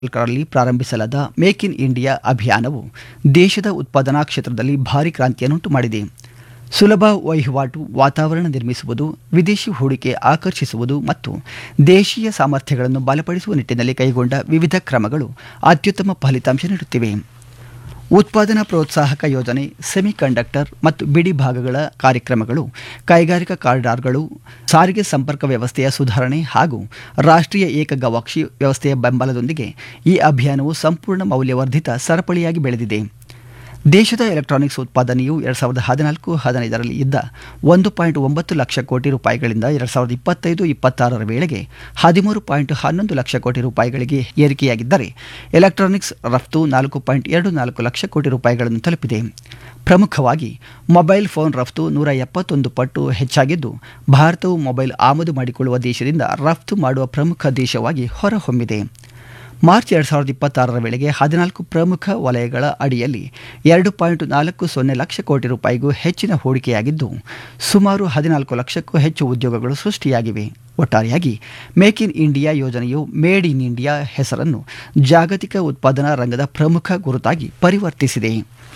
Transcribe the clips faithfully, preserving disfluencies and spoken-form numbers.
ರಲ್ಲಿ ಪ್ರಾರಂಭಿಸಲಾದ make in India ಅಭಿಯಾನವು ದೇಶದ ಉತ್ಪಾದನಾ ಕ್ಷೇತ್ರದಲ್ಲಿ ಭಾರಿ ಕ್ರಾಂತಿಯನ್ನುಂಟು ಮಾಡಿದೆ. ಸುಲಭ ವಹಿವಾಟು ವಾತಾವರಣ ನಿರ್ಮಿಸುವುದು, ವಿದೇಶಿ ಹೂಡಿಕೆ ಆಕರ್ಷಿಸುವುದು ಮತ್ತು ದೇಶೀಯ ಸಾಮರ್ಥ್ಯಗಳನ್ನು ಬಲಪಡಿಸುವ ನಿಟ್ಟಿನಲ್ಲಿ ಕೈಗೊಂಡ ವಿವಿಧ ಕ್ರಮಗಳು ಅತ್ಯುತ್ತಮ ಫಲಿತಾಂಶ ನೀಡುತ್ತಿವೆ. ಉತ್ಪಾದನಾ ಪ್ರೋತ್ಸಾಹಕ ಯೋಜನೆ, ಸೆಮಿಕಂಡಕ್ಟರ್ ಮತ್ತು ಬಿಡಿ ಭಾಗಗಳ ಕಾರ್ಯಕ್ರಮಗಳು, ಕೈಗಾರಿಕಾ ಕಾರಿಡಾರ್ಗಳು, ಸಾರಿಗೆ ಸಂಪರ್ಕ ವ್ಯವಸ್ಥೆಯ ಸುಧಾರಣೆ ಹಾಗೂ ರಾಷ್ಟ್ರೀಯ ಏಕ ಗವಾಕ್ಷಿ ವ್ಯವಸ್ಥೆಯ ಬೆಂಬಲದೊಂದಿಗೆ ಈ ಅಭಿಯಾನವು ಸಂಪೂರ್ಣ ಮೌಲ್ಯವರ್ಧಿತ ಸರಪಳಿಯಾಗಿ ಬೆಳೆದಿದೆ. ದೇಶದ ಎಲೆಕ್ಟ್ರಾನಿಕ್ಸ್ ಉತ್ಪಾದನೆಯು ಎರಡು ಸಾವಿರದ ಹದಿನಾಲ್ಕು ಹದಿನೈದರಲ್ಲಿ ಇದ್ದ ಒಂದು ಪಾಯಿಂಟ್ ಒಂಬತ್ತು ಲಕ್ಷ ಕೋಟಿ ರೂಪಾಯಿಗಳಿಂದ ಎರಡು ಸಾವಿರದ ಇಪ್ಪತ್ತೈದು ಇಪ್ಪತ್ತಾರರ ವೇಳೆಗೆ ಹದಿಮೂರು ಪಾಯಿಂಟ್ ಹನ್ನೊಂದು ಲಕ್ಷ ಕೋಟಿ ರೂಪಾಯಿಗಳಿಗೆ ಏರಿಕೆಯಾಗಿದ್ದರೆ, ಎಲೆಕ್ಟ್ರಾನಿಕ್ಸ್ ರಫ್ತು ನಾಲ್ಕು ಪಾಯಿಂಟ್ ಎರಡು ನಾಲ್ಕು ಲಕ್ಷ ಕೋಟಿ ರೂಪಾಯಿಗಳನ್ನು ತಲುಪಿದೆ. ಪ್ರಮುಖವಾಗಿ ಮೊಬೈಲ್ ಫೋನ್ ರಫ್ತು ನೂರ ಎಪ್ಪತ್ತೊಂದು ಪಟ್ಟು ಹೆಚ್ಚಾಗಿದ್ದು, ಭಾರತವು ಮೊಬೈಲ್ ಆಮದು ಮಾಡಿಕೊಳ್ಳುವ ದೇಶದಿಂದ ರಫ್ತು ಮಾಡುವ ಪ್ರಮುಖ ದೇಶವಾಗಿ ಹೊರಹೊಮ್ಮಿದೆ. ಮಾರ್ಚ್ ಎರಡು ಸಾವಿರದ ಇಪ್ಪತ್ತಾರರ ವೇಳೆಗೆ ಹದಿನಾಲ್ಕು ಪ್ರಮುಖ ವಲಯಗಳ ಅಡಿಯಲ್ಲಿ ಎರಡು ಪಾಯಿಂಟ್ ನಾಲ್ಕು ಸೊನ್ನೆ ಲಕ್ಷ ಕೋಟಿ ರೂಪಾಯಿಗೂ ಹೆಚ್ಚಿನ ಹೂಡಿಕೆಯಾಗಿದ್ದು, ಸುಮಾರು ಹದಿನಾಲ್ಕು ಲಕ್ಷಕ್ಕೂ ಹೆಚ್ಚು ಉದ್ಯೋಗಗಳು ಸೃಷ್ಟಿಯಾಗಿವೆ. ಒಟ್ಟಾರೆಯಾಗಿ ಮೇಕ್ ಇನ್ ಇಂಡಿಯಾ ಯೋಜನೆಯು ಮೇಡ್ ಇನ್ ಇಂಡಿಯಾ ಹೆಸರನ್ನು ಜಾಗತಿಕ ಉತ್ಪಾದನಾ ರಂಗದ ಪ್ರಮುಖ ಗುರುತಾಗಿ ಪರಿವರ್ತಿಸಿದೆ.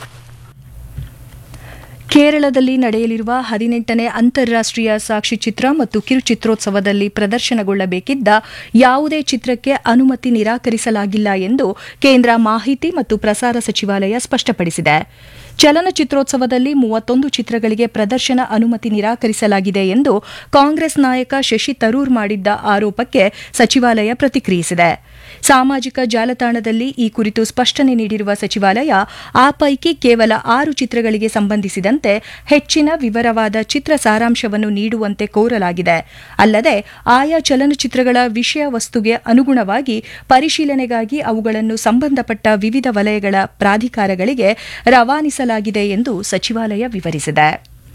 ಕೇರಳದಲ್ಲಿ ನಡೆಯಲಿರುವ ಹದಿನೆಂಟನೇ ಅಂತಾರಾಷ್ಟ್ರೀಯ ಸಾಕ್ಷಿಚಿತ್ರ ಮತ್ತು ಕಿರುಚಿತ್ರೋತ್ಸವದಲ್ಲಿ ಪ್ರದರ್ಶನಗೊಳ್ಳಬೇಕಿದ್ದ ಯಾವುದೇ ಚಿತ್ರಕ್ಕೆ ಅನುಮತಿ ನಿರಾಕರಿಸಲಾಗಿಲ್ಲ ಎಂದು ಕೇಂದ್ರ ಮಾಹಿತಿ ಮತ್ತು ಪ್ರಸಾರ ಸಚಿವಾಲಯ ಸ್ಪಷ್ಟಪಡಿಸಿದೆ. ಚಲನಚಿತ್ರೋತ್ಸವದಲ್ಲಿ ಮೂವತ್ತೊಂದು ಚಿತ್ರಗಳಿಗೆ ಪ್ರದರ್ಶನ ಅನುಮತಿ ನಿರಾಕರಿಸಲಾಗಿದೆ ಎಂದು ಕಾಂಗ್ರೆಸ್ ನಾಯಕ ಶಶಿ ತರೂರ್ ಮಾಡಿದ್ದ ಆರೋಪಕ್ಕೆ ಸಚಿವಾಲಯ ಪ್ರತಿಕ್ರಿಯಿಸಿದೆ. ಸಾಮಾಜಿಕ ಜಾಲತಾಣದಲ್ಲಿ ಈ ಕುರಿತು ಸ್ಪಷ್ಟನೆ ನೀಡಿರುವ ಸಚಿವಾಲಯ, ಆ ಪೈಕಿ ಕೇವಲ ಆರು ಚಿತ್ರಗಳಿಗೆ ಸಂಬಂಧಿಸಿದಂತೆ ಹೆಚ್ಚಿನ ವಿವರವಾದ ಚಿತ್ರ ಸಾರಾಂಶವನ್ನು ನೀಡುವಂತೆ ಕೋರಲಾಗಿದೆ. ಅಲ್ಲದೆ ಆಯಾ ಚಲನಚಿತ್ರಗಳ ವಿಷಯ ವಸ್ತುಗೆ ಅನುಗುಣವಾಗಿ ಪರಿಶೀಲನೆಗಾಗಿ ಅವುಗಳನ್ನು ಸಂಬಂಧಪಟ್ಟ ವಿವಿಧ ವಲಯಗಳ ಪ್ರಾಧಿಕಾರಗಳಿಗೆ ರವಾನಿಸಲಾಗಿದೆ ಎಂದು ಸಚಿವಾಲಯ ವಿವರಿಸಿದೆ.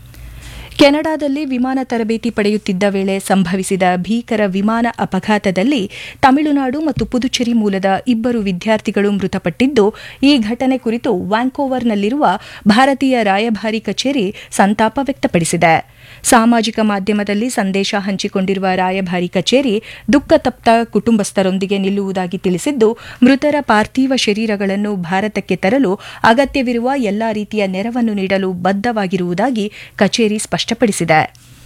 ಕೆನಡಾದಲ್ಲಿ ವಿಮಾನ ತರಬೇತಿ ಪಡೆಯುತ್ತಿದ್ದ ವೇಳೆ ಸಂಭವಿಸಿದ ಭೀಕರ ವಿಮಾನ ಅಪಘಾತದಲ್ಲಿ ತಮಿಳುನಾಡು ಮತ್ತು ಪುದುಚೇರಿ ಮೂಲದ ಇಬ್ಬರು ವಿದ್ಯಾರ್ಥಿಗಳು ಮೃತಪಟ್ಟಿದ್ದು, ಈ ಘಟನೆ ಕುರಿತು ವ್ಯಾಂಕೋವರ್ನಲ್ಲಿರುವ ಭಾರತೀಯ ರಾಯಭಾರಿ ಕಚೇರಿ ಸಂತಾಪ ವ್ಯಕ್ತಪಡಿಸಿದೆ. ಸಾಮಾಜಿಕ ಮಾಧ್ಯಮದಲ್ಲಿ ಸಂದೇಶ ಹಂಚಿಕೊಂಡಿರುವ ರಾಯಭಾರಿ ಕಚೇರಿ ದುಃಖತಪ್ತ ಕುಟುಂಬಸ್ಥರೊಂದಿಗೆ ನಿಲ್ಲುವುದಾಗಿ ತಿಳಿಸಿದ್ದು, ಮೃತರ ಪಾರ್ಥಿವ ಶರೀರಗಳನ್ನು ಭಾರತಕ್ಕೆ ತರಲು ಅಗತ್ಯವಿರುವ ಎಲ್ಲಾ ರೀತಿಯ ನೆರವನ್ನು ನೀಡಲು ಬದ್ಧವಾಗಿರುವುದಾಗಿ ಕಚೇರಿ ಸ್ಪಷ್ಟಪಡಿಸಿದೆ.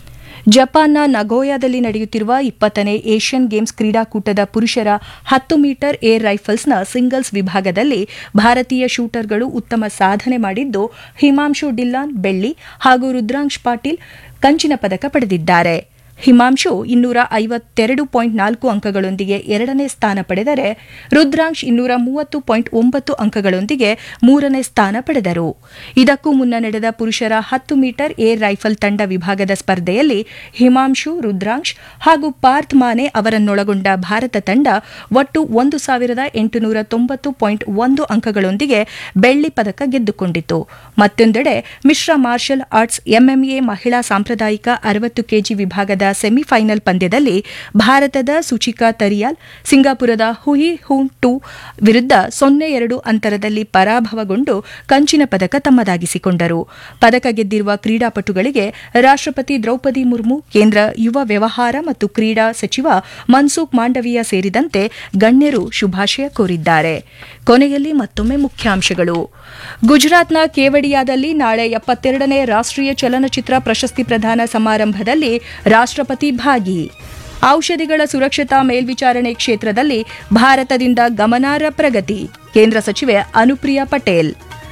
ಜಪಾನ್ನ ನಗೋಯಾದಲ್ಲಿ ನಡೆಯುತ್ತಿರುವ ಇಪ್ಪತ್ತನೇ ಏಷ್ಯನ್ ಗೇಮ್ಸ್ ಕ್ರೀಡಾಕೂಟದ ಪುರುಷರ ಹತ್ತು ಮೀಟರ್ ಏರ್ ರೈಫಲ್ಸ್ನ ಸಿಂಗಲ್ಸ್ ವಿಭಾಗದಲ್ಲಿ ಭಾರತೀಯ ಶೂಟರ್ಗಳು ಉತ್ತಮ ಸಾಧನೆ ಮಾಡಿದ್ದು, ಹಿಮಾಂಶು ಡಿಲ್ಲಾನ್ ಬೆಳ್ಳಿ ಹಾಗೂ ರುದ್ರಾಂಶ್ ಪಾಟೀಲ್ ಕಂಚಿನ ಪದಕ ಪಡೆದಿದ್ದಾರೆ. ಹಿಮಾಂಶು ಇನ್ನೂರ ಐವತ್ತೆರಡು ಪಾಯಿಂಟ್ ನಾಲ್ಕು ಅಂಕಗಳೊಂದಿಗೆ ಎರಡನೇ ಸ್ಥಾನ ಪಡೆದರೆ, ರುದ್ರಾಂಶ್ ಇನ್ನೂರ ಮೂವತ್ತು ಪಾಯಿಂಟ್ ಒಂಬತ್ತು ಅಂಕಗಳೊಂದಿಗೆ ಮೂರನೇ ಸ್ಥಾನ ಪಡೆದರು. ಇದಕ್ಕೂ ಮುನ್ನ ನಡೆದ ಪುರುಷರ ಹತ್ತು ಮೀಟರ್ ಏರ್ ರೈಫಲ್ ತಂಡ ವಿಭಾಗದ ಸ್ಪರ್ಧೆಯಲ್ಲಿ ಹಿಮಾಂಶು, ರುದ್ರಾಂಶ್ ಹಾಗೂ ಪಾರ್ಥ್ ಮಾನೆ ಅವರನ್ನೊಳಗೊಂಡ ಭಾರತ ತಂಡ ಒಟ್ಟು ಒಂದು ಸಾವಿರದ ಎಂಟುನೂರ ತೊಂಬತ್ತು ಪಾಯಿಂಟ್ ಒಂದು ಅಂಕಗಳೊಂದಿಗೆ ಬೆಳ್ಳಿ ಪದಕ ಗೆದ್ದುಕೊಂಡಿತು. ಮತ್ತೊಂದೆಡೆ ಮಿಶ್ರ ಮಾರ್ಷಲ್ ಆರ್ಟ್ಸ್ ಎಂಎಂಎ ಮಹಿಳಾ ಸಾಂಪ್ರದಾಯಿಕ ಅರವತ್ತು ಕೆಜಿ ವಿಭಾಗದ ಸೆಮಿಫೈನಲ್ ಪಂದ್ಯದಲ್ಲಿ ಭಾರತದ ಸುಚಿಕಾ ತರಿಯಾಲ್ ಸಿಂಗಾಪುರದ ಹುಯಿ ಹೂನ್ ಟು ವಿರುದ್ಧ ಸೊನ್ನೆ ಎರಡು ಅಂತರದಲ್ಲಿ ಪರಾಭವಗೊಂಡು ಕಂಚಿನ ಪದಕ ತಮ್ಮದಾಗಿಸಿಕೊಂಡರು. ಪದಕ ಗೆದ್ದಿರುವ ಕ್ರೀಡಾಪಟುಗಳಿಗೆ ರಾಷ್ಟ್ರಪತಿ ದ್ರೌಪದಿ ಮುರ್ಮು, ಕೇಂದ್ರ ಯುವ ವ್ಯವಹಾರ ಮತ್ತು ಕ್ರೀಡಾ ಸಚಿವ ಮನ್ಸುಖ್ ಮಾಂಡವೀಯ ಸೇರಿದಂತೆ ಗಣ್ಯರು ಶುಭಾಶಯ ಕೋರಿದ್ದಾರೆ. ಕೊನೆಯಲ್ಲಿ ಮತ್ತೊಮ್ಮೆ ಮುಖ್ಯಾಂಶಗಳು. ಗುಜರಾತ್ನ ಕೇವಡಿಯಾದಲ್ಲಿ ನಾಳೆ ಎಪ್ಪತ್ತೆರಡನೇ ರಾಷ್ಟ್ರೀಯ ಚಲನಚಿತ್ರ ಪ್ರಶಸ್ತಿ ಪ್ರದಾನ ಸಮಾರಂಭದಲ್ಲಿ ರಾಷ್ಟ್ರಪತಿ ಭಾಗಿ. ಔಷಧಿಗಳ ಸುರಕ್ಷತಾ ಮೇಲ್ವಿಚಾರಣೆ ಕ್ಷೇತ್ರದಲ್ಲಿ ಭಾರತದಿಂದ ಗಮನಾರ್ಹ ಪ್ರಗತಿ, ಕೇಂದ್ರ ಸಚಿವೆ ಅನುಪ್ರಿಯಾ ಪಟೇಲ್.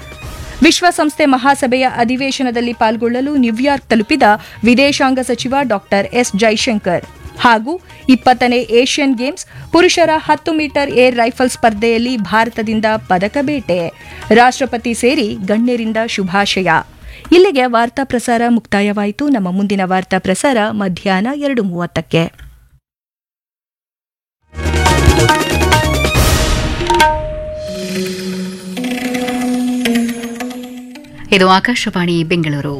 ವಿಶ್ವಸಂಸ್ಥೆ ಮಹಾಸಭೆಯ ಅಧಿವೇಶನದಲ್ಲಿ ಪಾಲ್ಗೊಳ್ಳಲು ನ್ಯೂಯಾರ್ಕ್ ತಲುಪಿದ ವಿದೇಶಾಂಗ ಸಚಿವ ಡಾ ಎಸ್ ಜೈಶಂಕರ್. ಹಾಗೂ ಇಪ್ಪತ್ತನೇ ಏಷ್ಯನ್ ಗೇಮ್ಸ್ ಪುರುಷರ ಹತ್ತು ಮೀಟರ್ ಏರ್ ರೈಫಲ್ ಸ್ಪರ್ಧೆಯಲ್ಲಿ ಭಾರತದಿಂದ ಪದಕ ಬೇಟೆ, ರಾಷ್ಟ್ರಪತಿ ಸೇರಿ ಗಣ್ಯರಿಂದ ಶುಭಾಶಯ. ಇಲ್ಲಿಗೆ ವಾರ್ತಾ ಪ್ರಸಾರ ಮುಕ್ತಾಯವಾಯಿತು. ನಮ್ಮ ಮುಂದಿನ ವಾರ್ತಾ ಪ್ರಸಾರ ಮಧ್ಯಾಹ್ನ ಎರಡು ಮೂವತ್ತಕ್ಕೆ. ಇದು ಆಕಾಶವಾಣಿ ಬೆಂಗಳೂರು.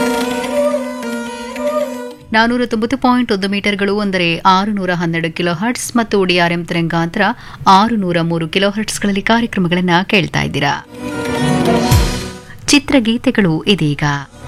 ನಾನೂರ ತೊಂಬತ್ತು ಪಾಯಿಂಟ್ ಒಂದು ಮೀಟರ್ಗಳು ಅಂದರೆ ಆರುನೂರ ಹನ್ನೆರಡು ಕಿಲೋ ಹರ್ಟ್ಸ್ ಮತ್ತು ಡಿಆರ್ಎಂ ತರಂಗಾಂತರ ಆರುನೂರ ಮೂರು ಕಿಲೋ ಹರ್ಟ್ಸ್ಗಳಲ್ಲಿ ಕಾರ್ಯಕ್ರಮಗಳನ್ನು ಕೇಳ್ತಾ ಇದ್ದೀರಾ. ಚಿತ್ರಗೀತೆಗಳು ಇದೀಗ